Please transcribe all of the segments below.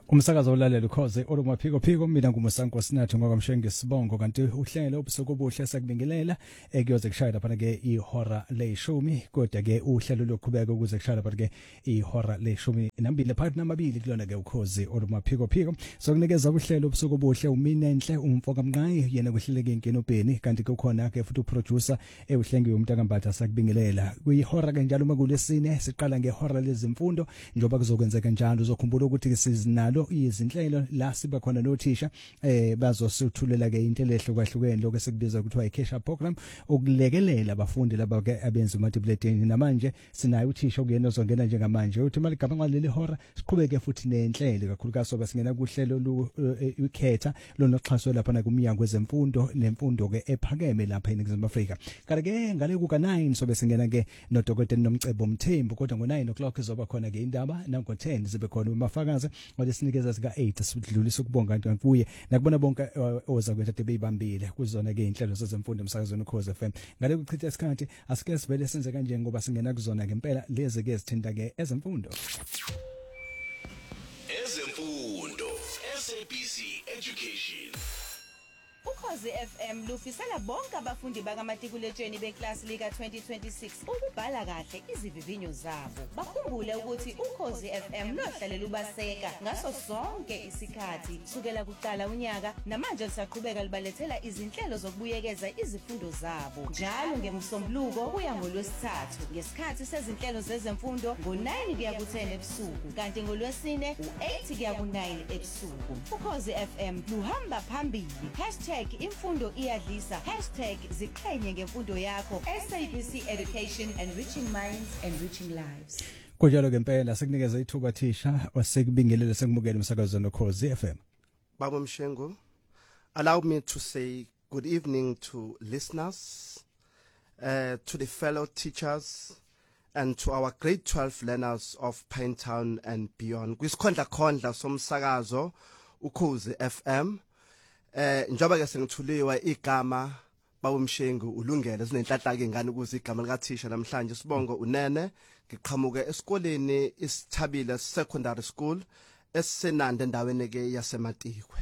Umsakazo olalela ukhoze olumaphiko phiko mina nguMusanko Sinathu ngokwamshenge sibongo kanti uhlelo obusuku obuhle sakubingelela ekuyoze kushaya lapha ke ihora le10 kodwa ke uhlelo lokuqhubeka ukuze kushaya lapha ke ihora le12 phakathi namabili kulona ke ukhoze olumaphiko phiko sokunikeza uhlelo obusuku obuhle uMinenhle umfoka Mnqayi yena kuhleleke inkinobheni kanti kukhona ke futhi uproducer ehlengiwe uMntakambatha sakubingelela kuyihora ke njalo makulesine siqala ngehora lezimfundo njoba kuzokwenzeka njalo uzokhumbula ukuthi ke sizinalo izinhlelo la siba khona nothisha bazosithulela ke into ehlukahlukene lokho esikubiza ukuthi i-cash program ukulekelela abafundi laba ke abenza umatipulating namanje sinayo uthisha okuyena ozongena njengamanje uthi maligaba ngaleli hora siqhubeke futhi nenhlelo kakhulukazi soba singena kuhlelo ukhetha lonoxhaso lapha na kumnyango wezemfundo nemfundo ke ephakeme lapha eNingizimu Afrika kanti ke ngale kuka 9 sobe singena ke nodokotela Nomcebo Mthembu kodwa ngo9 o'clock izoba khona ke indaba nango 10 zibe khona umafakazi walesinikeza sika 8 sidlulisa ukubonga kanti kuye nakubona bonke oza kwethu beyibambile kuzona ke inhlelo zezemfundo emsakazweni ukhoze FM ngale kuchitha isikhathi asike sivele senze kanje ngoba singena kuzona ngempela lezi ke sithinta ke ezemfundo SABC Education Ukhozi FM lufisela bonke abafundi bakamatikuletsheni beklasi lika 2026 ukubhala kahle izivivinyo zabo. Bakhumbule ukuthi Ukhozi FM lohlalela ubaseka ngaso sonke isikhathi sukela kuqala unyaka namanje lisaqhubeka libalethela izinhlelo zokubuyekeza izifundo zabo. Njalo ngeMsombuluko kuya ngoLwesithathu ngesikhathi sezinhlelo zezemfundo ngo9 kuya ku10 ebusuku kanti ngoLwesine u8 kuya ku9 ebusuku. Ukhozi FM luhamba phambili. #imfundo iyadlisa #ziqhenye ngemfundo yakho SABC Education enriching minds enriching lives Kunjalo ke impela sikunikeza ithuba thisha osekubingelele sekubukela umsakazo noKhozi FM Baba Mshengo, allow me to say good evening to listeners, to the fellow teachers and to our grade 12 learners of Pinetown and beyond. Kwisikhondla somsakazo Ukhozi FM. Njoba ke sengithuliwa igama Baba Mshengu ulungele sinenhlanhla ke ngani ukuze igama lika thisha namhlanje sibongo unene ngiqhamuke esikoleni isithabile secondary school esisenande endaweni ke yasematikwe.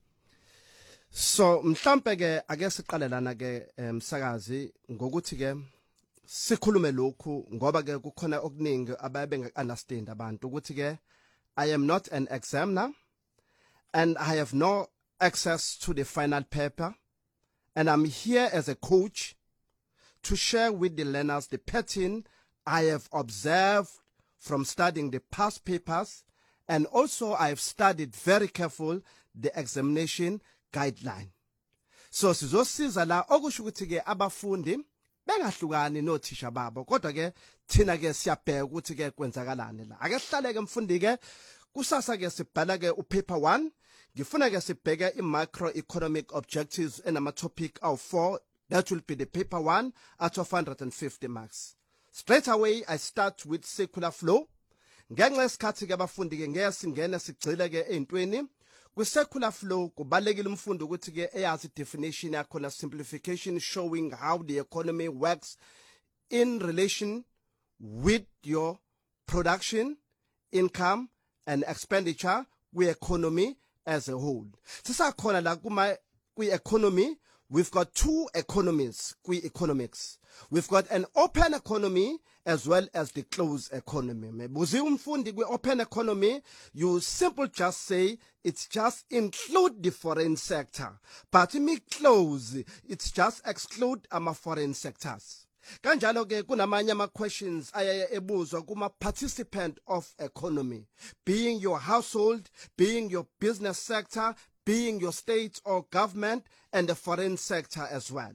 So mhlambe ke ake siqalelana ke umsakazi ngokuthi ke sikhulume lokhu ngoba ke kukhona okuningi ababe ngeke-understand abantu ukuthi ke I am not an examiner and I have no access to the final paper, and I'm here as a coach to share with the learners the pattern I have observed from studying the past papers, and also I have studied very careful the examination guideline. So sizosiza la okusho ukuthi ke abafundi bengahlukani nothisha babo kodwa ke thina ke siyabheka ukuthi ke kwenzakalani la ake sihlale ke mfundi ke kusasa ke sibhala ke upaper 1 ngifuna ke sibheke i-macroeconomic objectives enama topic awu4 that will be the paper 1 out of 150 marks. Straight away I start with circular flow. Ngenxa yesikhathi ke abafundi ke ngeke singene sigcile ke ezintweni ku circular flow kubalekile umfundi ukuthi ke eyazi definition yakho na simplification showing how the economy works in relation with your production, income and expenditure with economy as a whole. Sisakhona la kwi-economy, we've got two economies kwi-economics. We've got an open economy as well as the closed economy. Mebuzi umfundi kwi-open economy, you simple just say it's just include the foreign sector. But in close, it's just exclude foreign sectors. Kanjalo ke kunamanye ama questions ayaye ebuzwa kuma participant of economy, being your household, being your business sector, being your state or government and the foreign sector as well.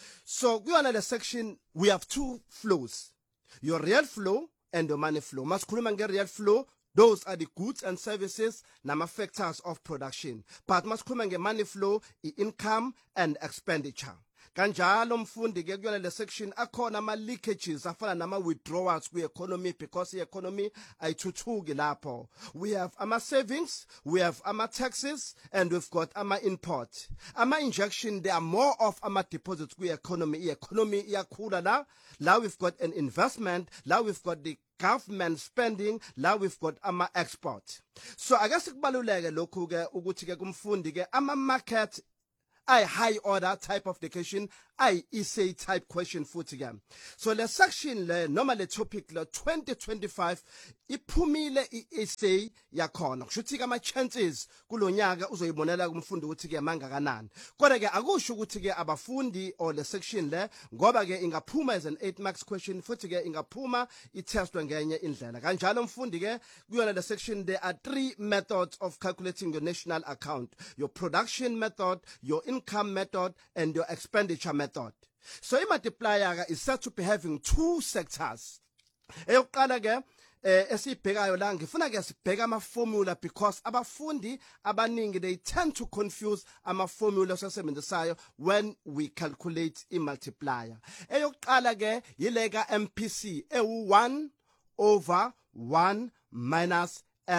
So kuyona le section we have two flows, your real flow and your money flow. Masikhuluma nge-real flow, those are the goods and services nama factors of production. But masikhuluma nge-money flow, income and expenditure. Kanjalo mfundi ke kuyona le section akhona ama leakages afana nama withdrawals kwi economy because the economy ayithuthuki lapho. We have ama savings, we have ama taxes and we've got ama import. Ama injection, there are more of ama deposits kwi economy. The economy iyakhula la we've got an investment, la we've got the government spending, la we've got ama export. So I guess kubaluleke lokhu ke ukuthi ke kumfundi ke ama market I high order type of education, I essay type question futhi ke. So le section le noma le topic le 2025 iphumile iessay yakhona. Kushuthi ke ama chances kulonyaka uzoyibonela kumfundi ukuthi ke mangakanani. Kodwa ke akusho ukuthi ke abafundi or le section le ngoba ke ingaphuma as an 8 marks question futhi ke ingaphuma itestwe ngenye indlela. Kanjalo mfundi ke kuyona le section there are 3 methods of calculating your national account. Your production method, your income method and your expenditure method. So i-multiplier is said to be having 2 sectors. Eyokuqala ke esibhekayo la ngifuna ke sibheka ama formula because abafundi abaningi they tend to confuse ama formula esisebenzisayo when we calculate i-multiplier. Eyokuqala ke yilega MPC ewu1 over 1 minus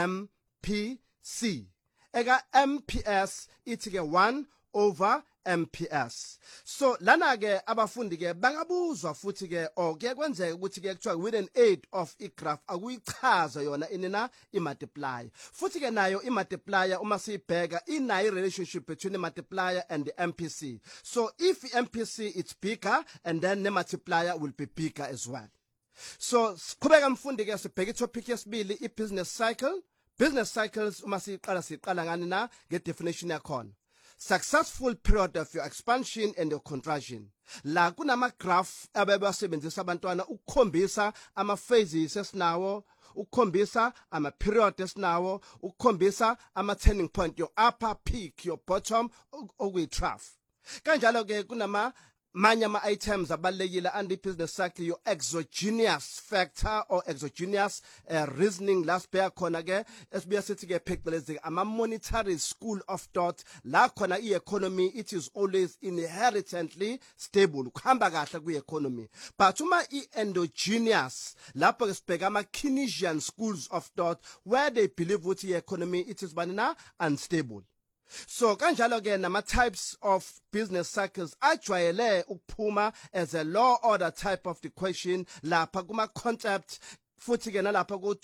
MPC. Ega MPS ithi ke 1 over MPS. So lana ke abafundi ke bangabuzwa futhi ke ke kwenzeka ukuthi ke kuthiwa with an aid of igraph akuyichaza yona inina i-multiplier. Futhi ke nayo i-multiplier uma siyibheka inayo relationship between the multiplier and the MPC. So if the MPC is bigger and then the multiplier will be bigger as well. So siqhubeka mfundi ke sibheka itopic yesibili i-business cycle. Business cycles uma siqala ngani na get definition yakhona. Successful period of your expansion and your contraction. La kunama graph abebasebenzisa abantwana ukukhombisa ama phases esinawo, ukukhombisa ama period esinawo, ukukhombisa ama turning point, your upper peak, your bottom okuyi trough. Kanjalo ke kunama manye ama items abalekile under business cycle, your exogenous factor or exogenous reasoning last bear khona ke esibuya sithi ke phecelezi ama monetary school of thought la khona i-economy it is always inherently stable kuhamba kahle kwi-economy. But uma i-endogenous lapho ke sibheka ama Keynesian schools of thought where they believe ukuthi i-economy it is banana unstable. So kanjalo ke nama types of business cycles ajwayele ukuphuma as a low order type of the question lapha kuma concept futhi ke nalapha ku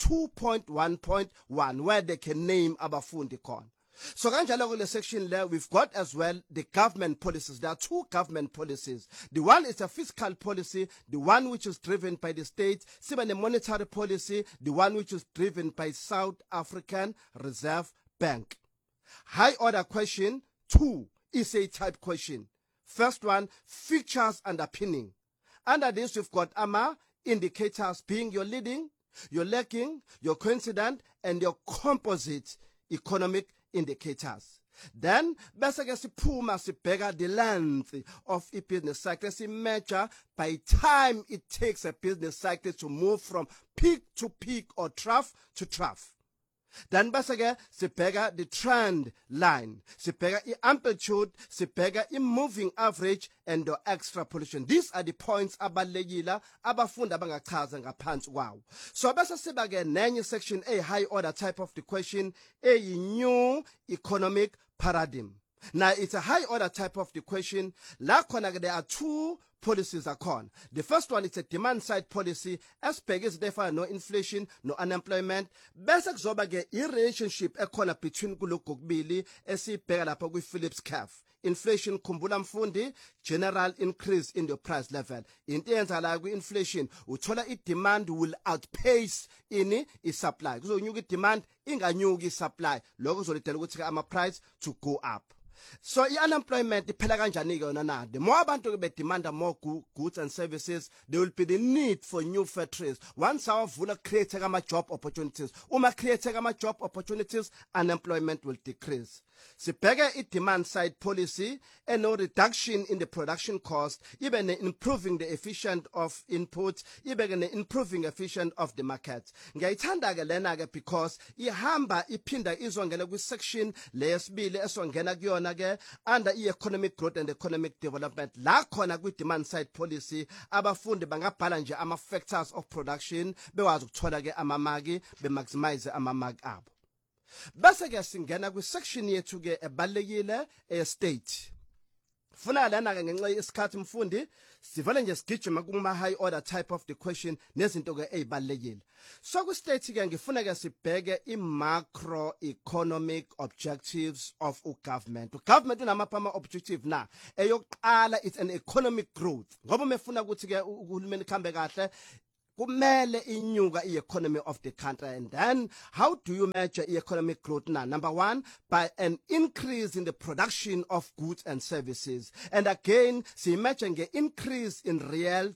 2.1.1 where they can name abafundi khona. So kanjalo kule section there we've got as well the government policies. There are 2 government policies. The one is a fiscal policy, the one which is driven by the state, siba ne monetary policy, the one which is driven by South African Reserve Bank. High order question 2 is a type question. First one, features underpinning. Under this we've got ama indicators being your leading, your lagging, your coincident and your composite economic indicators. Then bese ke siphuma sibheka the length of a business cycle. Si measure by time it takes a business cycle to move from peak to peak or trough to trough. Then basake sibheka the trend line, sibheka i-amplitude, sibheka i-moving average and the extrapolation. These are the points abalekile abafunda abangachaza ngaphansi kwawo. So bese siba ke nenye section a high order type of the question a new economic paradigm. Now it's a high order type of the question. La khona there are 2 policies akhona. The first one is a demand side policy. Aspect is therefore no inflation, no unemployment. Bese kuzoba ke i-relationship ekhona between kulokhu kubili esibheka lapha kwi Phillips curve. Inflation khumbula mfundi, general increase in the price level. Into yenza la ku inflation uthola i-demand will outpace ini i-supply. Kuzonyuka i-demand inganyuki i-supply. Lokho kuzolidela ukuthi ama price to go up. So unemployment iphela kanjani ke yona na? The more abantu be demand more goods and services, there will be the need for new factories. Once our vula create ama job opportunities, uma create ama job opportunities, unemployment will decrease. Sibheke i-demand side policy and no reduction in the production cost, even improving the efficient of input, even improving efficient of the market. Ngiyayithanda ke lena ke because ihamba iphinda izongena kwi section lesibili esongena kuyona ke under economic growth and economic development. La khona kwi demand side policy abafundi bangabhala nje ama factors of production bewazi ukuthola ke amamaki be maximize amamaki abo. Bese ke singena kwi section yethu ke ebalekile state. Funa lana ke ngenxa yesikhathi mfundi sivale nje sigijima kuma high order type of the question nezinto ke ezibalekile. So ku state ke ngifuna ke sibheke I macro economic objectives of government. Government unamapha objective na eyokuqala it's an economic growth. Ngoba mefuna ukuthi ke uhulumeni khambe kahle kumele inyuka economy of the country. And then how do you measure economic growth now? Number one, by an increase in the production of goods and services. And again, see imagine the increase in real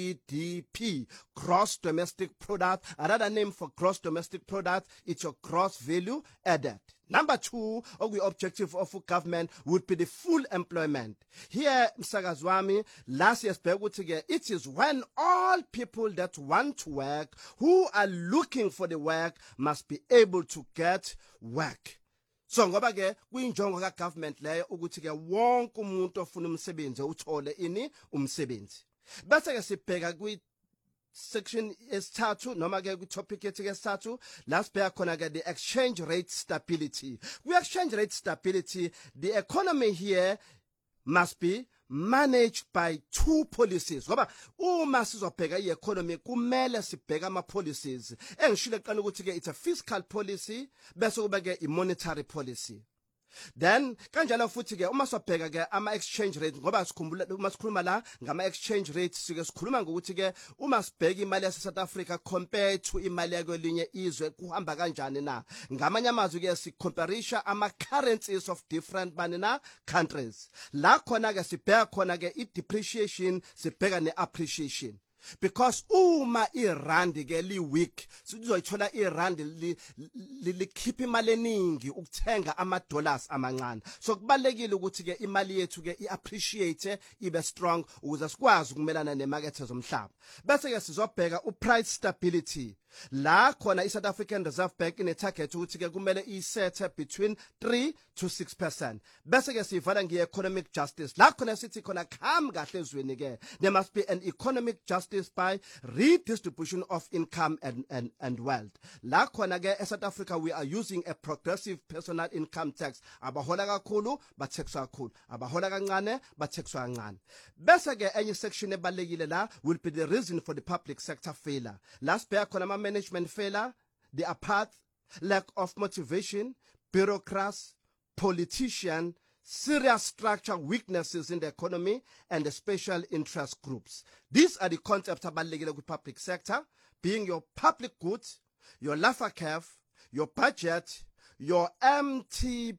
GDP, gross domestic product. Another name for gross domestic product, it's your gross value added. Number two, the objective of government would be the full employment. Here, Msakazwami, last year's it is when all people that want to work, who are looking for the work, must be able to get work. So ngoba ke kuyinjongo ka government leyo ukuthi ke wonke umuntu ofuna umsebenzi uthole ini umsebenzi. Bese ke sibheka kwi section esithathu noma ke ku topic yethi ke esithathu la sibheka khona ke the exchange rate stability. With exchange rate stability, the economy here must be managed by two policies. Ngoba uma sizobheka I-economy kumele sibheka ama policies. Engishilo qala ukuthi ke it's a fiscal policy bese kuba ke I-monetary policy. Then kanjalo futhi ke uma sobheka ke ama exchange rate ngoba sikhumbula uma sikhuluma la ngama exchange rate sike sikhuluma ngokuthi ke uma sibheka imali yase South Africa compared to imali yakwelinye izwe kuhamba kanjani na. Ngamanye amazwi ke sicomparisa ama currencies of different banana countries. La khona ke sibheka khona ke I-depreciation sibheka ne-appreciation. Because uma irand ke li weak sizoyithola irand li keep imali eningi ukuthenga ama dollars amancane. So kubalekile ukuthi ke imali yethu ke iappreciate ibe strong ukuze sikwazi ukumelana nemarket zomhlaba. Bese ke sizobheka uprice stability. La khona iSouth African Reserve Bank ine target ukuthi ke kumele isethe between 3 to 6%. Bese ke sivala nge-economic justice. La khona sithi khona kham kahle ezweni ke there must be an economic justice by redistribution of income and wealth. La khona ke eSouth Africa we are using a progressive personal income tax. Abahola kakhulu bathexwa kakhulu, abahola kancane bathexwa kancane. Bese ke enye section ebalekile la will be the reason for the public sector failure. Last pair khona management failure, the apathy, lack of motivation, bureaucrats, politicians, serious structural weaknesses in the economy, and the special interest groups. These are the concepts about the public sector, being your public goods, your Laffer curve, your budget, your MTBPS,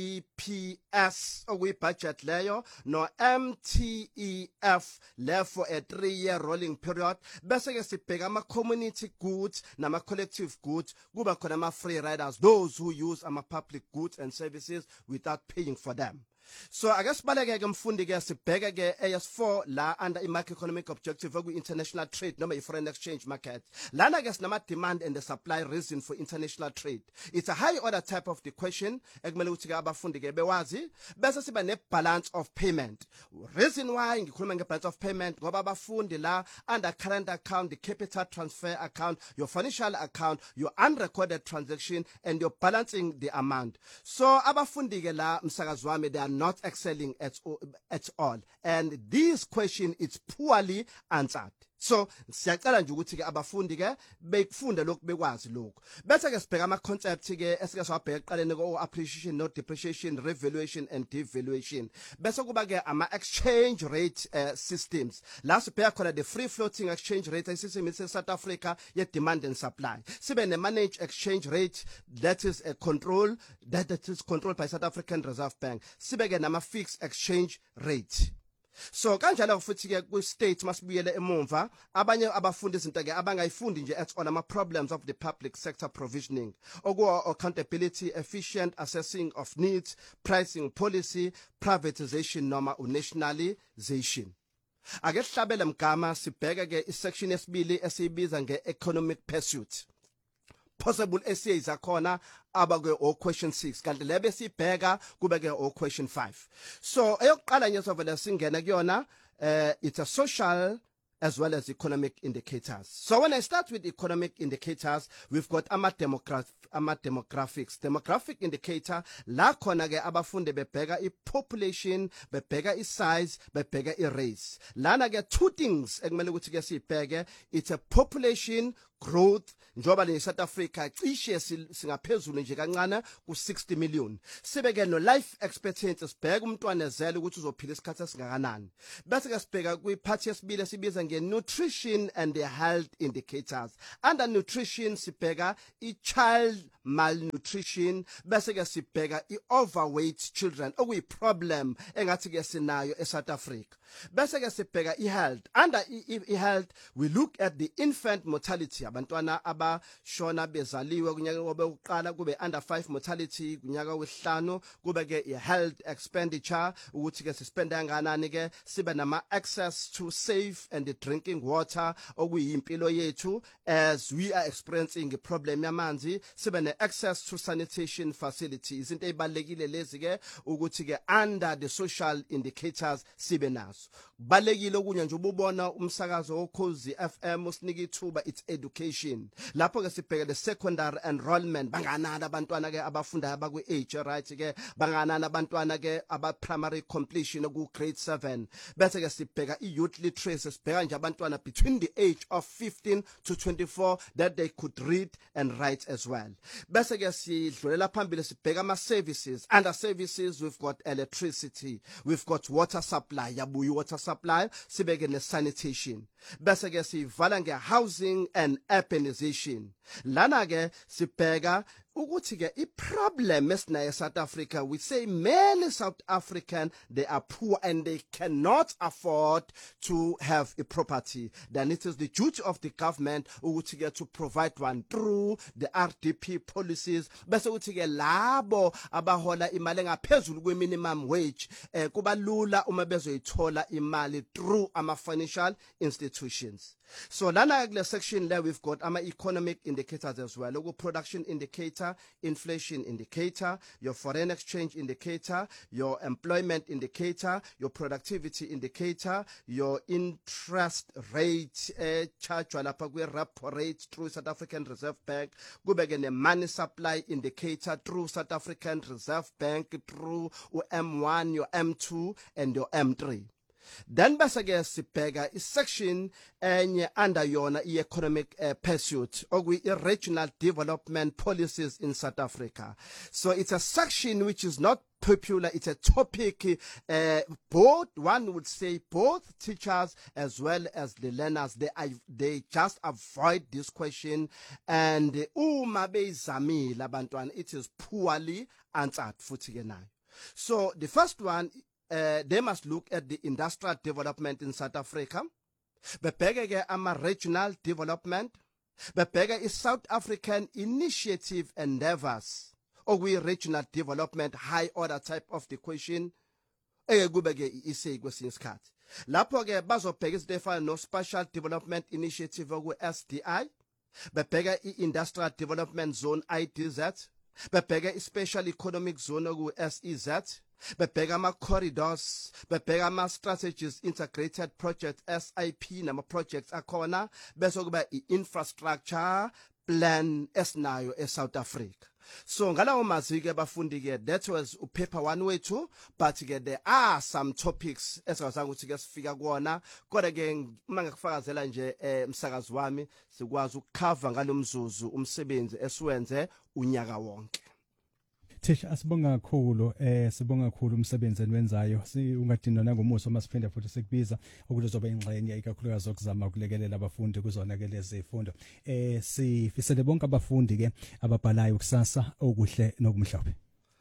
we budget layer, no MTEF, left for a 3-year rolling period. Bese ke sibheka ama community goods nama collective goods, kuba khona ama free riders, those who use ama public goods and services without paying for them. So I guess baleke ke mfundi ke sibheke ke AS4 la under macroeconomic objective of international trade noma foreign exchange market. Lana ke sinama demand and the supply reason for international trade. It's a high order type of the question ekumele ukuthi ke abafundi ke bewazi bese siba ne balance of payment. Reason why ngikhuluma nge balance of payment ngoba abafundi la under current account, the capital transfer account, your financial account, your unrecorded transaction and your balancing the amount. So abafundi ke la Msakazwami they are not excelling at all. And this question is poorly answered. So siyacela nje ukuthi ke abafundi ke bekufunda lokhu bekwazi lokhu. Bese ke sibheka ama concept ke esike swabheka eqaleni ko appreciation, no depreciation, revaluation and devaluation. Bese kuba ke ama exchange rate systems. La sibheka khona the free floating exchange rate system in South Africa ye demand and supply. Sibe ne managed exchange rate that is a control that is controlled by South African Reserve Bank. Sibe ke nama fixed exchange rate. So kanjalo futhi ke ku state masibuyele emumva abanye abafundi izinto ke abangayifundi nje at all ama problems of the public sector provisioning okuwa accountability, efficient assessing of needs, pricing policy, privatization noma nationalization. Ake sihlabele mgama sibheke ke isection yesibili esiyibiza nge-economic pursuit. Possible essays akhona abake o question 6 kanti lebe sibheka kubeke o question 5. So eyokuqala nje sovela singena kuyona it's a social as well as economic indicators. So when I start with economic indicators, we've got demographics. Demographic indicator, la khona ke abafundi bebheka i-population, bebheka i-size, bebheka i-race. Lana ke two things ekumele ukuthi ke sibheke, it's a population growth njoba le South Africa cishe singaphezulu nje kancane ku 60 million. Sibeke no life expectancy sibheka umntwana ezela ukuthi uzophila isikhathi esingakanani. Bese ke sibheka kwiphathi yesibili sibiza nutrition and the health indicators. Under nutrition sibheka i-child malnutrition, bese ke sibheka i-overweight children okuyi problem engathi ke sinayo eSouth Africa. Bese ke sibheka i-health. Under i-health we look at the infant mortality, abantwana abashona bezaliwe kunyaka wokuqala kube under 5 mortality, kunyaka wesihlanu kube ke i-health expenditure ukuthi ke sispenda kangakanani ke, sibe nama access to safe and drinking water okuyimpilo yethu as we are experiencing a problem yamanzi, sibe ne access to sanitation facilities. Into ebalekile lezi ke ukuthi ke under the social indicators sibe nazo. Balekile okunya nje ububona umsakazo wokhozi FM usinika ithuba, it's education. Lapho ke sibheka the secondary enrollment, banganana abantwana ke abafunda abakwi age right ke, banganana abantwana ke aba primary completion ku grade 7. Bese ke sibheka i-youth literacy, sibheka nje abantwana between the age of 15 to 24 that they could read and write as well. Bese ke sidlulela phambili sibheka ama services. Under services we've got electricity, we've got water supply, yabuyi water supply, sibeke ne sanitation. Bese ke sivala nge housing and urbanization. Lana ke sibheka ukuthi ke i-problem esinayo South Africa, we say many South African, they are poor and they cannot afford to have a property. Then it is the duty of the government ukuthi ke to provide one through the RDP policies. Bese ukuthi ke labo abahola imali engaphezulu kwe minimum wage kuba lula uma bezoyithola imali through ama financial institutions. So lana kule section there we've got ama economic indicators as well. Logo production indicator, inflation indicator, your foreign exchange indicator, your employment indicator, your productivity indicator, your interest rate charge lapha kwi repo rate through South African Reserve Bank, kubeke ne money supply indicator through South African Reserve Bank, through M1, your M2 and your M3. Then bese ke sibheka isection enye under yona i-economic pursuit okuyi regional development policies in South Africa. So it's a section which is not popular, it's a topic both, one would say both teachers as well as the learners, they just avoid this question, and uma beyizamile abantwana it is poorly answered futhi ke nayo. So the first one, they must look at the industrial development in South Africa. Bebheke ama regional development. Bebheke is South African initiative endeavors. Okuyi regional development, high order type of the question. Kubeke ise kwesinye isikhathi. Lapho ke bazobheka izinto efana no special development initiative oku SDI. Bebheke i-industrial development zone IDZ. Bebheke i-special economic zone oku SEZ. Bebheka ama corridors, bebheka ama strategies integrated project SIP nama projects akhona, bese kuba i-infrastructure plan esinayo eSouth Africa. So ngalawo mazike bafundi ke, that was paper 1 wethu, but ke there are some topics esingazange ukuthi ke sifika kuona, kodwa ke mangakufakazela nje umsakazi wami sikwazi ukucover ngalomzuzu umsebenzi esiwenze unyaka wonke. Thisha asibonga kakhulu sibonga kakhulu umsebenzi enwenzayo, ungadinwa nangomuso masiphinde futhi sikubiza ukuthi uzoba ingxenye ikakhulukazi okuzama ukulekelela abafundi kuzona ke lezi zifundo. Sifisele bonke abafundi ke ababhalayo kusasa okuhle nokumhlophe.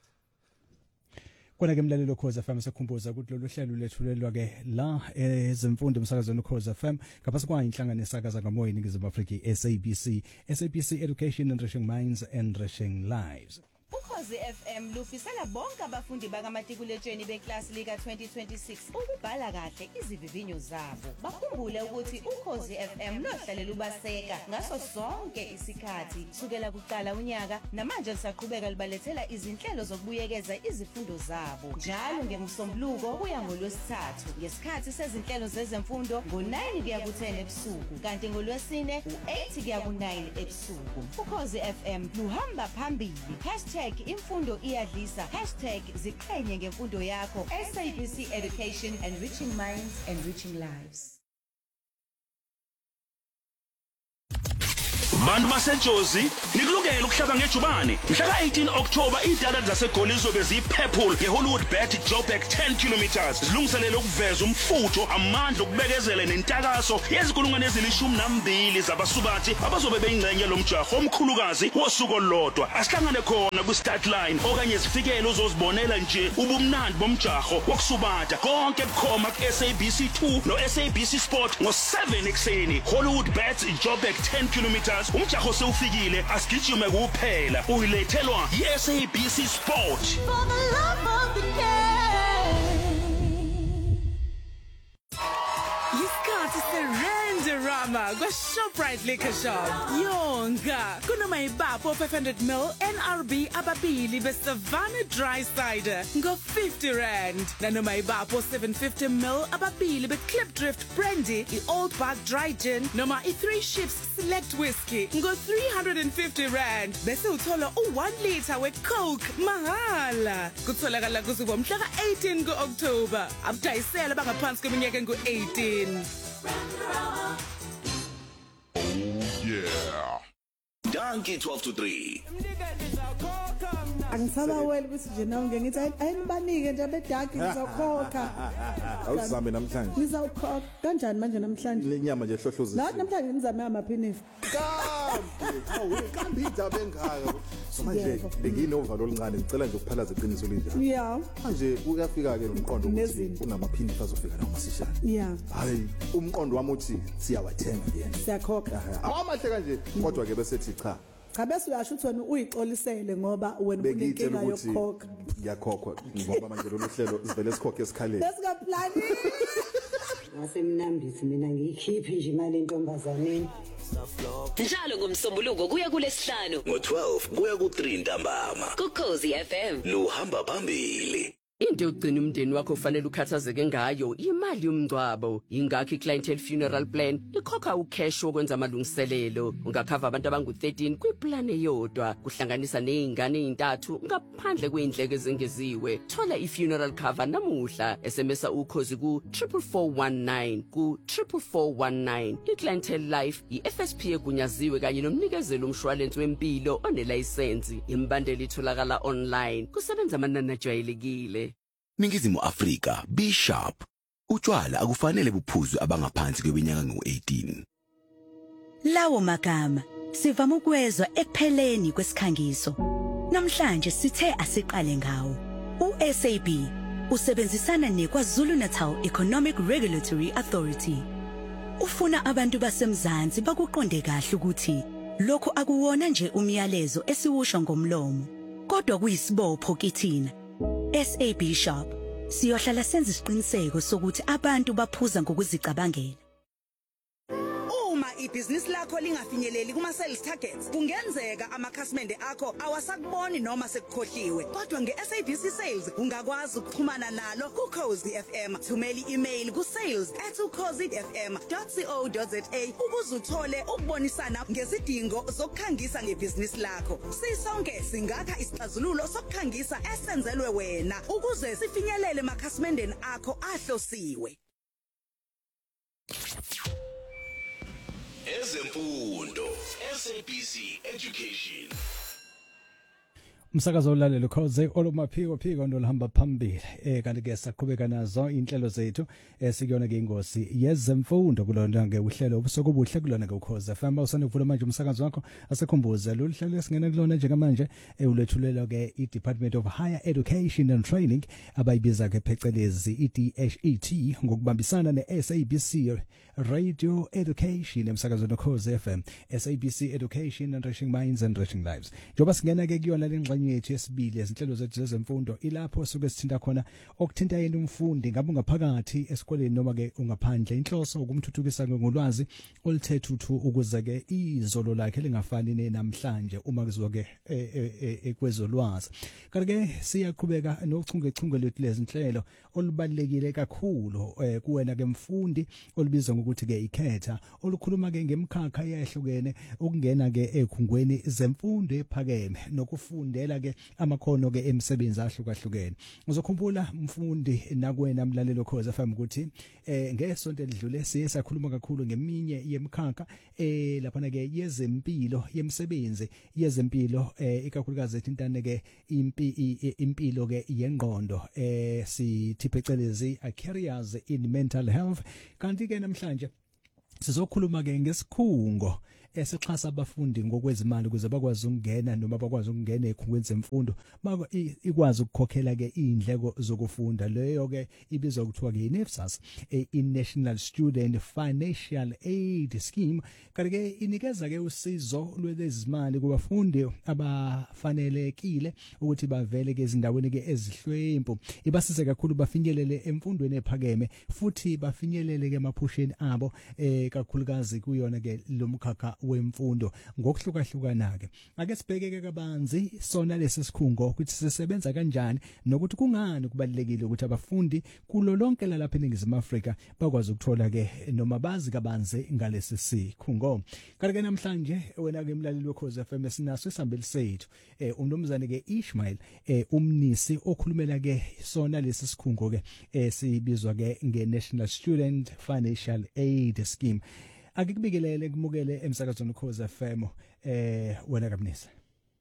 Kona ke mlalelo Ukhozi FM sekukhumbuza ukuthi lolu hlelo lethulelwa ke la ezemfundo emsakazweni Ukhozi FM ngaphansi kwa inhlangano esakaza ngamoya iningizimu Afrika SABC Education Enriching Minds, Enriching Lives. Ukhozi FM lufisela bonke abafundi bakamatikuletsheni beklasi lika 2026 ukubhala kahle izivivinyo zabo. Bakhumbule ukuthi Ukhozi FM lohlale lubaseka ngaso sonke isikhathi kusukela kuqala unyaka namanje lisaqhubeka libalethela izinhlelo zokubuyekeza izifundo zabo. Njalo ngeMsombuluko kuya ngoLwesithathu ngesikhathi sezinhlelo zezemfundo ngo9 kuya ku10 ebusuku kanti ngoLwesine u8 kuya ku9 ebusuku. Ukhozi FM luhamba phambili. #imfundo iyadlisa #ziqhenye ngemfundo yakho. SABC Education, enriching minds, enriching lives. Bantu baseJozi nikulungele ukuhlaba ngejubane mhla ka18 October idala zaseGoli lizobe ziphephule ngeHollywood Bet Joburg 10 km zilungiselele ukuveza umfutho amandla okubekezela nentakaso yezikulungwane ezili12 zabasubathi abazobe beyingcenye lomjaho omkhulukazi wosuku olodwa. Asihlangane khona ku start line okanye sifikele uzozibonela nje ubumnandi bomjaho wokusubatha konke bukhoma ku SABC2 no SABC Sport ngo7 ekseni. Hollywood Bet Joburg 10 km umjaho sewufikile asigijime kuphela uyilethelwa yiSABC Sport. For the love of the game. Yisikhathi se-Randerama kwa-Shoprite Liquor Shop. Yonga, kunoma ibapho 500ml NRB ababili be-Savannah Dry Cider ngo-R50. Nanoma ibapho 750ml ababili be-Klipdrift Brandy, i-Old Park Dry Gin, noma i-3 Ships Select Whiskey ngo-R350. Bese uthola u1 liter we-Coke mahala. Kutholakala kusuka mhla ka-18 ku-October. Abadayisela bangaphansi kweminyaka engu-18. Yeah. Donkey 12 to 3. Angisaba wele ukuthi nje nawe ngithi ayinibanike nje bedark ngizokhokha. Awuzame namhlanje. Ngizawukhokha kanjani manje namhlanje? Le nyama nje hlohloza. Nathi namhlanje ngizame amaphinifi. Kambi indaba engaka. So manje benginovalo oluncane ngicela nje ukuphalaza iqiniso linjalo. Yeah. Manje uyafika ke nomqondo ukuthi kunamaphinifi azofika la masishana. Yeah. Hayi umqondo wami uthi siyawathenga yena. Siyakhokha. Awamahle kanje kodwa ke bese thi cha. Cha bese uyasho ukuthi wena uyixolisele ngoba wena unenkinga yokukhokha. Ngiyakhokhwa ngoba manje lo hlelo sivele sikhokhe esikhaleni. Besikaplani. Ngasemnambisi mina ngiyikhiphi nje imali entombazaneni. Njalo ngomsombuluko kuya kulesihlanu ngo12 kuya ku3 ntambama. kuKhozi FM Luhamba phambili. Into yokugcina umndeni wakho ufanele ukhathazeke ngayo imali yomngcwabo. Ingakho iClientele Funeral Plan ikhokha ucash wokwenza amalungiselelo. Ungakhava abantu abangu13 kwiplan eyodwa kuhlanganisa nezingane ezintathu ngaphandle kweindleko ezengeziwe. Thola ifuneral cover namuhla. SMSa ukhozi ku 44419 ku 44419. iClientele Life iFSP egunyaziwe kanye nomnikezelo umshwalense wempilo onelicense. Imbandeli itholakala online. Kusebenza amanani ajwayelekile. Ningizimu Afrika be sharp. Utshwala akufanele buphuzwe abangaphansi kweminyaka ngo18. Lawo magama sivama ukwezwa ekupheleni kwesikhangiso. Namhlanje sithe asiqale ngawo. uSAB usebenzisana neKwaZulu Natal Economic Regulatory Authority. Ufuna abantu basemzansi bakuqonde kahle ukuthi lokho akuwona nje umyalezo esiwusho ngomlomo, kodwa kuyisibopho kithina. SAB Shop siyohlala senza isiqiniseko sokuthi abantu baphuza ngokuzicabangela. Uma ibhizinisi lakho lingafinyeleli kuma sales targets kungenzeka amakhasimende akho awasakuboni noma sekukhohliwe. Kodwa ngeSABC Sales ungakwazi ukuxhumana nalo kuKhozi FM. Thumela i-email kusales@ukhozifm.co.za ukuze uthole ukubonisana ngezidingo zokukhangisa ngebhizinisi lakho. Sisonke singakha isixazululo sokukhangisa esenzelwe wena ukuze sifinyelele emakhasimendeni akho ahlosiwe. Ezemfundo SABC Education. Umsakazo olalelo Khoze olumaphiko nolihamba phambili kanti ke saqhubeka nazo inhlelo zethu sikuyona ke ingosi yezemfundo kulona ke uhlelo obusuku obuhle kulona ke uKhoze FM usane kuvula manje umsakazo wakho asekhumbuza lo hlelo esingena kulona njengamanje ulethulela ke iDepartment of Higher Education and Training abayibiza ke phecelezi iDHET ngokubambisana neSABC Radio Education emsakazweni Khoze FM. SABC Education, enriching minds, enriching lives. Njoba singena ke kuyona lengxenye ingxenye yethu yesibili ezinhlelo zethu zezemfundo ilapho suke sithinta khona okuthinta yena umfundi ngabe ungaphakathi esikoleni noma ke ungaphandle. Inhloso ukumthuthukisa ngolwazi oluthe thuthu ukuze ke izolo lakhe lingafani nenamhlanje uma kuziwa ke ekwezolwazi. Kanti ke siyaqhubeka nochungechunge lethu lezinhlelo olubalekile kakhulu kuwena ke mfundi olubizwa ngokuthi ke ikhetha olukhuluma ke ngemkhakha eyahlukene ukungena ke ekhungweni zemfundo ephakeme nokufundela ke amakhono ke emisebenzi ahlukahlukene. Uzokhumbula mfundi nakwena mlalelo Khoza FM ukuthi ngesonto elidlule siye sakhuluma kakhulu ngeminye yemkhakha lapha ke yezempilo yemisebenzi yezempilo ikakhulukazi ethintane ke impilo ke yengqondo sithi phecelezi careers in mental health. Kanti ke namhlanje sizokhuluma ke ngesikhungo esixhasa abafundi ngokwezimali ukuze bakwazi ukungena noma bakwazi ukungena ekhungweni zemfundo ikwazi ukukhokhela ke indleko zokufunda. Leyo ke ibizwa ukuthiwa ke iNSFAS National Student Financial Aid Scheme. Kanti ke inikeza ke usizo lwezimali kubafundi abafanelekile ukuthi bavele ke ezindaweni ke ezihlwempu. Ibasiza kakhulu bafinyelele emfundweni ephakeme futhi bafinyelele ke emaphusheni abo kakhulukazi kuyona ke lomkhakha wemfundo ngokuhlukahlukana ke. Ake sibheke kabanzi sona lesi sikhungo ukuthi sisebenza kanjani nokuthi kungani kubalekile ukuthi abafundi kulo lonke lapha eNingizimu Afrika bakwazi ukuthola ke noma bazi kabanzi ngalesi sikhungo. Kanti ke namhlanje wena ke emlaleli weKhozi FM sinaso isihambeli sethu umnumzane ke Ishmael umnisi okhulumela ke sona lesi sikhungo ke sibizwa ke ngeNational Student Financial Aid Scheme. Akikubikelele kumukele emsakazweni Khozi FM wena kabinisa.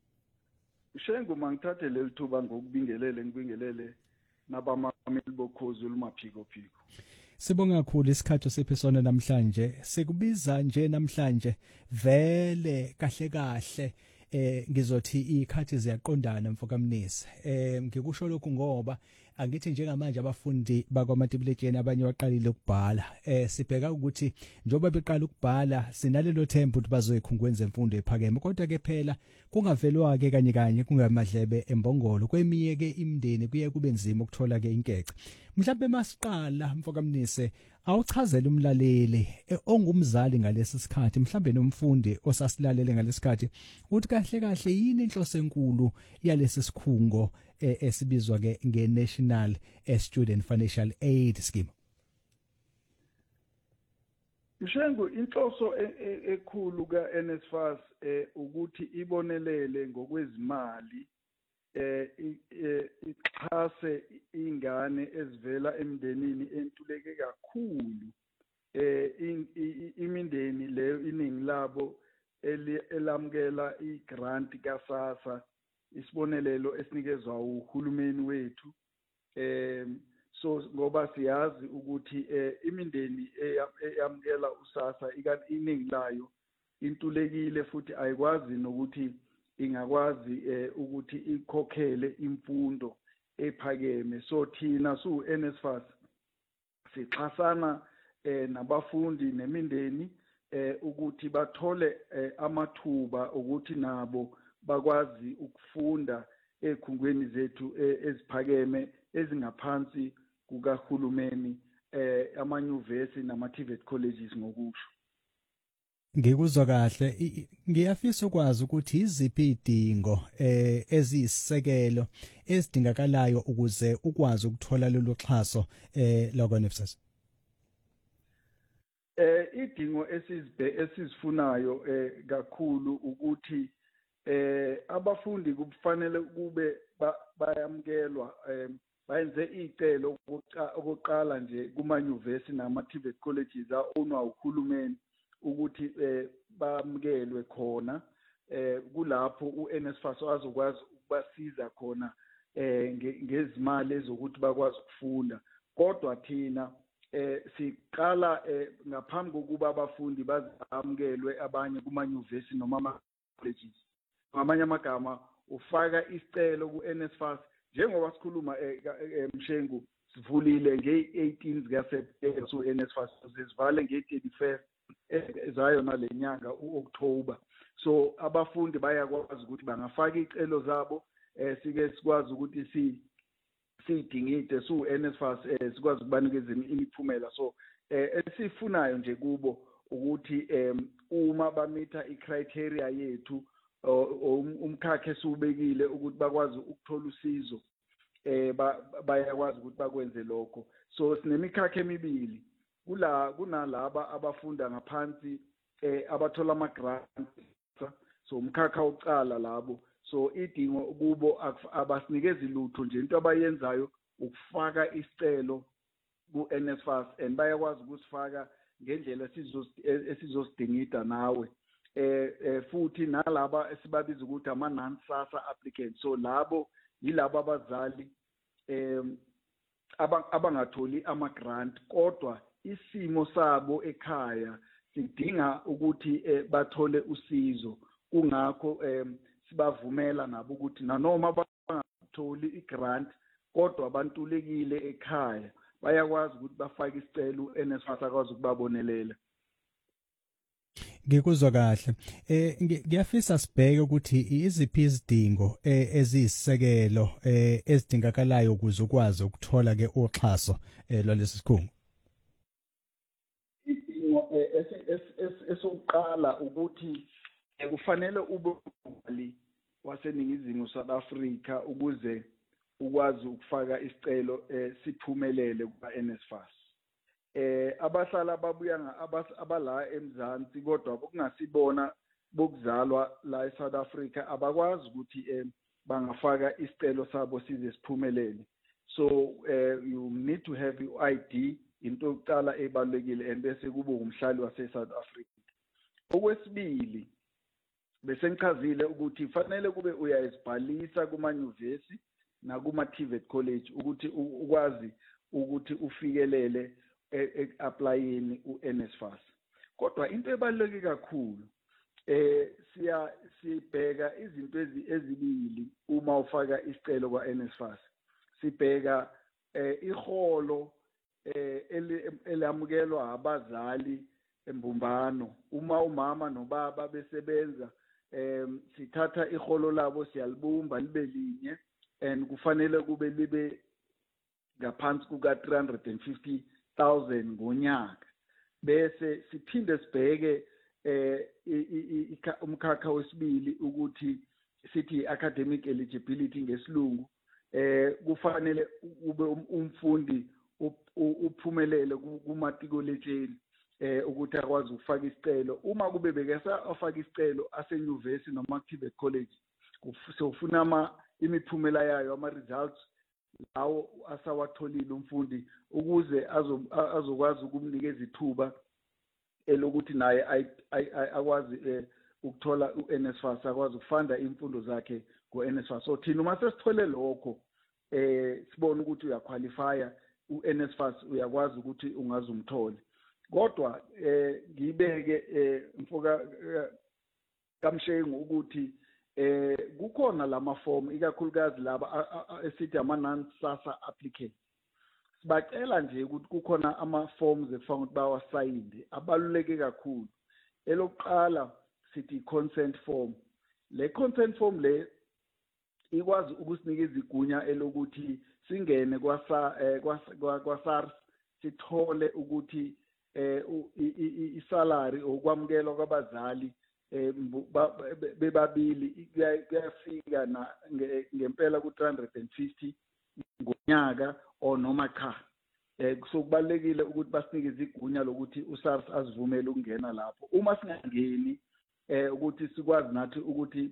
Shengu mangithathe leli thuba ngikubingelele nabamameli bokhozi olumaphiko phiko. Sibonga kakhulu isikhathi sephesona namhlanje. Sikubiza nje namhlanje vele kahle ngizothi ikhathi ziyaqondana mfokamnisi. Ngikusho lokhu ngoba angithi njengamanje abafundi bakwaMatibulejeni abanye baqalile ukubhala. Sibheka ukuthi njoba beqala ukubhala sinalelo thembu ukuthi bazoyikhungweni zemfundo ephakeme kodwa ke phela kungavelwa ke kanye kungamadlebe embongolo kwemiye ke imndeni kuye kube nzima ukuthola ke inkece. Mhlawumbe masiqala mfokamnise awuchazela umlaleli ongumzali ngalesi sikhathi mhlawumbe nomfundi osasilalele ngalesi sikhathi ukuthi kahle yini inhloso enkulu yalesi sikhungo esibizwa ke ngeNational Student Financial Aid Scheme. Mshengu inhloso ekhulu kaNSFAS ukuthi ibonelele ngokwezimali ixhase ingane ezivela emndenini entuleke kakhulu imindeni leyo iningi labo elamukela igrant kaSASSA isibonelelo esinikezwa uhulumeni wethu so ngoba siyazi ukuthi imindeni eyamukela uSASSA iningi layo intulekile futhi ayikwazi nokuthi ingakwazi ukuthi ikhokhele imfundo ephakeme. So thina su NSFAS sixhasana nabafundi nemindeni ukuthi bathole amathuba ukuthi nabo bakwazi ukufunda ekhungweni zethu eziphakeme ezingaphansi kukahulumeni amanyuvesi nama-TVET colleges ngokusho. Ngikuzwa kahle ngiyafisa ukwazi ukuthi iziphi idingo ezisisekelo ezidingakalayo ukuze ukwazi ukuthola lolu xhaso lakwaNSFAS. Idingo esizifunayo kakhulu ukuthi abafundi kufanele kube bayamukelwa bayenze icelo okokuqala nje kumanyuvesi nama-TVET colleges aonwa uhulumeni ukuthi bamukelwe khona kulapho uNSFAS azokwazi ukubasiza khona ngezimali ezokuthi bakwazi ukufunda. Kodwa thina siqala ngaphambi kokuba abafundi bazamukelwe abanye kumanyuvesi noma ama-colleges. Ngamanye amagama ufaka isicelo kuNSFAS njengoba sikhuluma Mshengu sivulile nge-18 zikaSeptember so NSFAS sizivale nge-31 zayo nalenyanga uOctober. So abafundi bayakwazi ukuthi bangafaka icelo zabo sike sikwazi ukuthi sidingide su NSFAS sikwazi ukubanikeza imiphumela. So esifunayo nje kubo ukuthi uma bamitha icriteria yethu umkhakha esubekile ukuthi bakwazi ukuthola usizo bayakwazi ukuthi bakwenze lokho. So sinemikhakha emibili kunalaba abafunda ngaphansi abathola ama grants. So umkhakha ucala labo, so idingo kubo abasinikezi lutho nje, into abayenzayo ukufaka isicelo ku NSFAS and bayakwazi ukusifaka ngendlela esizosidingida nawe. Futhi nalaba esibabiza ukuthi ama non-SASSA applicants, so labo yilabo abazali abangatholi ama grant kodwa isimo sabo ekhaya sidinga ukuthi bathole usizo. Kungakho sibavumela nabo ukuthi nanoma bangatholi igrant kodwa abantulekile ekhaya bayakwazi ukuthi bafake isicelo NSFAS akwazi ukubabonelela. Ngikuzwa kahle. Ngiyafisa sibheke ukuthi iziphi izidingo ezisisekelo ezidingakalayo ukuze ukwazi ukuthola ke uxhaso lwalesi sikhungo. Idingo esokuqala ukuthi kufanele ube umali waseningizimu South Africa ukuze ukwazi ukufaka isicelo siphumelele kwa NSFAS. Abahlala babuya abala eMzansi kodwa bokungasibona bokuzalwa la eSouth Africa abakwazi ukuthi bangafaka isicelo sabo size siphumelele. So you need to have your ID into yokuqala ebalekile and bese kube umhlali wase South Africa. Okwesibili bese ngichazile ukuthi kufanele kube uyayibhalisa kuma university na kuma TVET college ukuthi ukwazi ukuthi ufikelele applying uNSFAS. Kodwa into ebaluleke kakhulu sibheka izinto ezibili uma ufaka isicelo kwa NSFAS. Sibheka iholo elamukelwa abazali embumbano. Uma umama nobaba besebenza sithatha iholo labo siyalibumba libe linye and kufanele kube libe ngaphansi kuka 350,000 ngonyaka. Bese siphinde sibheke umkhakha wesibili ukuthi sithi academic eligibility ngesilungu. Kufanele ube umfundi uphumelele kumatikuletsheni ukuthi akwazi ukufaka isicelo. Uma kube bekesa afaka isicelo asenyuvesi noma TVET college sofuna imiphumela yayo ama results lawo asawatholile umfundi ukuze azokwazi ukumnikeza ithuba elokuthi naye akwazi ukuthola uNSFAS akwazi ukufunda imfundo zakhe ngoNSFAS. So thina uma sesithole lokho sibona ukuthi uyaqualifya uNSFAS uyakwazi ukuthi ungazumthole. Kodwa ngibeke mfoka kamshengu ukuthi kukhona lama form ikakhulukazi laba esithi ama non-SASSA applicants. Sibacela nje ukuthi kukhona ama forms ekufanele ukuthi bawasayinde abaluleke kakhulu. Elokuqala sithi consent form. Le consent form le ikwazi ukusinikeza igunya elokuthi singene kwa SARS sithole ukuthi isalary okwamukelwa kwabazali bebabili kuyafika ngempela ku 350 ngonyaka or noma cha. So kubalekile ukuthi basinikeze igunya lokuthi uSARS asivumele ukungena lapho. Uma singangeni ukuthi sikwazi nathi ukuthi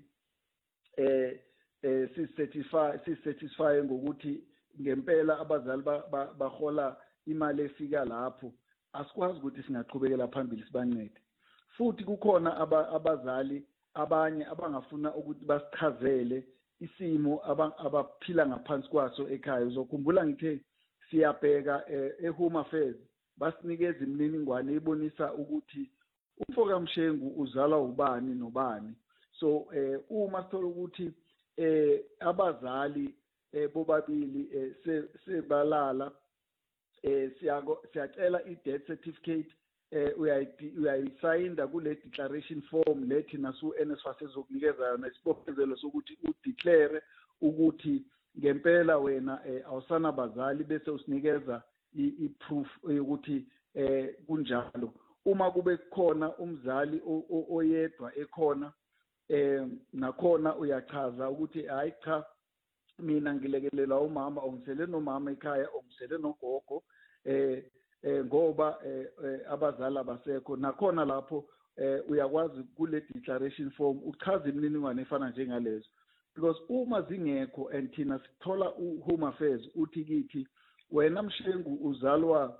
si-satisfy ngokuthi ngempela abazali bahola imali efika lapho, asikwazi ukuthi singaqhubekela phambili sibancede. Futhi kukhona abazali abanye abangafuna ukuthi basichazele isimo abaphila ngaphansi kwaso ekhaya. Uzokhumbula ngithe siyabheka eHome Affairs basinikeza imininingwane ebonisa ukuthi umfoka Mshengu uzalwa ubani nobani. So uma sithola ukuthi abazali bobabili sebalala siyacela i-death certificate uyayisayinda kule declaration form lethi nasu NSFAS ezokunikeza yona isibophezelo sokuthi udeclare ukuthi ngempela wena awusana bazali bese usinikeza i-proof ukuthi kunjalo. Uma kube khona umzali oyedwa ekhona nakhona uyachaza ukuthi hayi cha mina ngilekelela umama ongisele nomama ekhaya ongisele nogogo ngoba abazali abasekho nakhona lapho uyakwazi kule declaration form uchaza imininingwane efana njengalezo because uma zingekho and thina sithola home affairs uthi kithi wena Mshengu uzalwa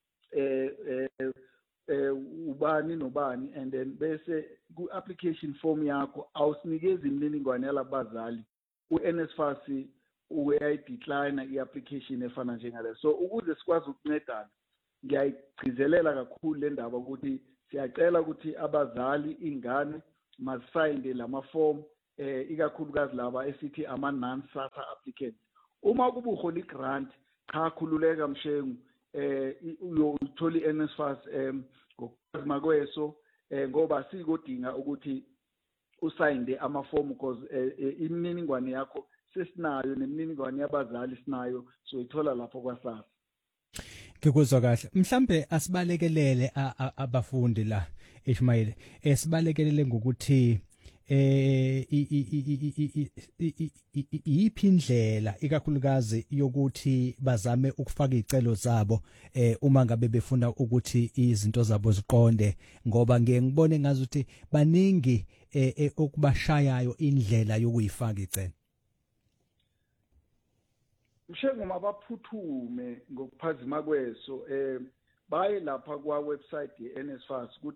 ubani nobani and then bese ku application form yakho awusinikezi imininingwane yalabazali uNSFAS uyayidecline iapplication efana njengale. So ukuze sikwazi ukuncedana ngiyayigcizelela kakhulu le ndaba ukuthi siyacela ukuthi abazali ingane masayinde lama form ikakhulukazi laba esithi ama non-SASSA applicants. Uma kuba uhola grant cha khululeka Mshengu uyothola iNSFAS ngokuphazima kweso ngoba sikodinga ukuthi usayinde ama form because imininingwane yakho sesinayo nemininingwane yabazali sinayo so ithola lapho kwaSASSA. Ngikuzwa kahle. Mhlambe asibalekelele abafundi la Ishmael esibalekelele ngokuthi iphindlela ikakhulukazi yokuthi bazame ukufaka izicelo zabo uma ngabe befuna ukuthi izinto zabo ziqonde ngoba ngiyengibone ngazi ukuthi baningi okubashayayo indlela yokuyifaka izicelo. Mshengu mabaphuthume ngokuphazima kweso baye lapha kwa website yeNSFAS ku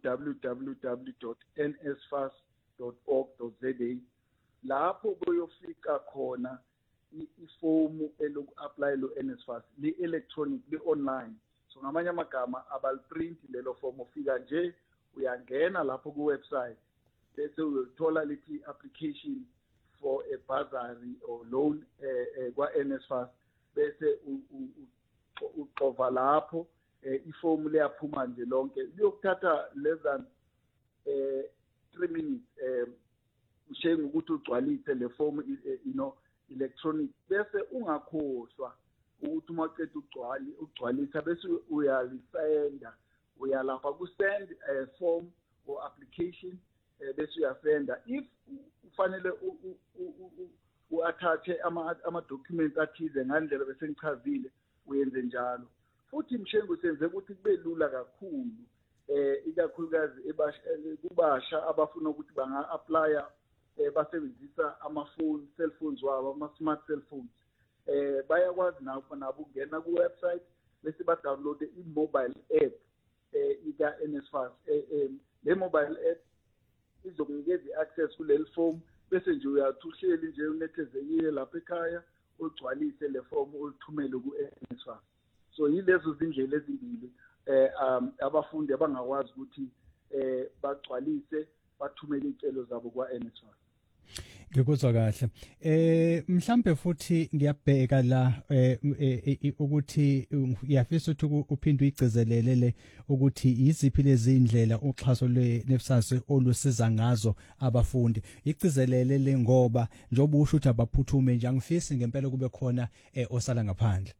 www.nsfas.org.za lapho boyofika khona ifomu eloku-apply lo NSFAS li-electronic li-online so ngamanye amagama abaliprint lelo fomu ufika nje uyangena lapho ku-website bese uyothola lithi application for a bursary or loan kwa-NSFAS bese uxova lapho ifomu liyaphuma nje lonke liyokuthatha less than 3 minutes Mshengu ukuthi ugcwalise le form electronic bese ungakhohlwa ukuthi uma uqeda ugcwalisa bese uyalisenda uyalapha ku send form or application bese uyasenda if ufanele uattach ama documents athize ngandlela bese ngichazile uyenze njalo futhi Mshengu senze ukuthi kube lula kakhulu ikakhulukazi kubasha abafuna ukuthi banga apply basebenzisa amafoni cellphones wabo ama smart cellphones bayakwazi nabo ukungena ku website bese ba download i-mobile app ika NSFAS le mobile app izokunikeza i-access kuleli form bese nje uyathuhleli nje unethezekile lapha ekhaya ugcwalise le form ulithumele ku NSFAS so yilezo zindlela ezimbili abafundi abangakwazi ukuthi bagcwalise bathumele izicelo zabo kwa NSFAS. Ngikuzwa kahle. Mhlambe futhi ngiyabheka la ukuthi uyafisa ukuthi uphinde uyigcizelelele ukuthi iziphi lezi indlela uxhaso lweNSFAS olusiza ngazo abafundi. Igcizelelele ngoba njengoba usho ukuthi abaphuthume nje angifisi ngempela kube khona osala ngaphandle.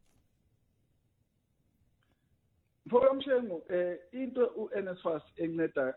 Mfowethu into uNSFAS enceda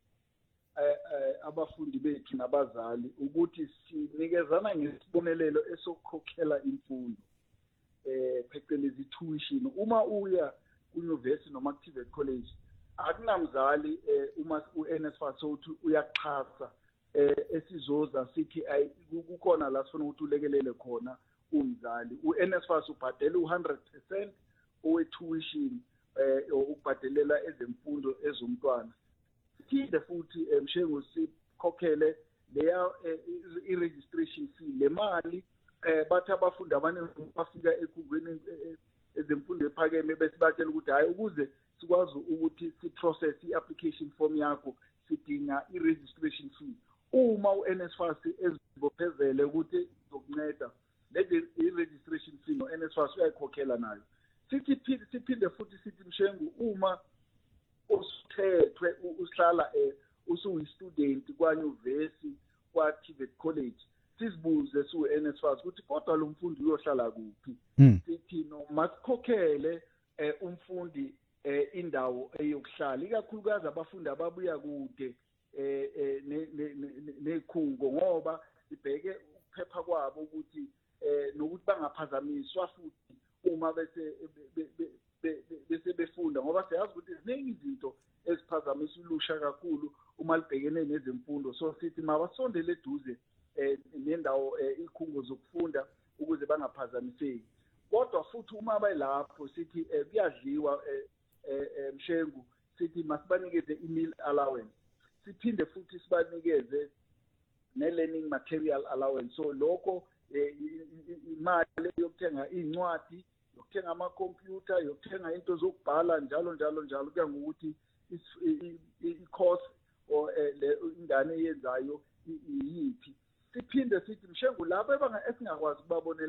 abafundi bethu nabazali ukuthi sinikezana ngesibonelelo esokukhokhela imfundo phecelezi tuition uma uya ku-university noma ku-TVET college akunamzali uma uNSFAS uthi uyaxhasa esizoza sithi kukhona la sifuna ukuthi ulekelele khona umzali uNSFAS ubhadela u100% owe-tuition ukubhadelela ezemfundo ezomntwana siphinde futhi Mshengu sikhokhele leya i-registration fee le mali bathi abafundi abaningi bafika ekhungweni ezemfundo ephakeme bese batshela ukuthi hayi ukuze sikwazi ukuthi si-process i-application form yakho sidinga i-registration fee uma uNSFAS ezibophezele ukuthi zokunceda le i-registration fee no-NSFAS uyayikhokhela nayo siphinde futhi sithi Mshengu uma usithethwe usihlala usuyi-student kwa-university kwa-TVET college sizibuze su-NSFAS ukuthi kodwa lo mfundi uyohlala kuphi sithi no masikhokhele umfundi indawo eyokuhlala ikakhulukazi abafundi ababuya kude nekhungo ngoba ibheke ukuphepha kwabo ukuthi nokuthi bangaphazamiswa futhi uma bese befunda ngoba siyazi ukuthi ziningi izinto eziphazamisa ulusha kakhulu uma libhekene nezemfundo so sithi mabasondele eduze nendawo ikhungo zokufunda ukuze bangaphazamiseki kodwa futhi uma bayilapho sithi kuyadliwa Mshengu sithi masibanikeze i-meal allowance siphinde futhi sibanikeze ne-learning material allowance so lokho imali yokuthenga incwadi yokuthenga ama-computer yokuthenga into zokubhala njalo kuya ngokuthi i-course or ingane eyenzayo iyiphi siphinde sithi Mshengu labo esingakwazi ukubabonela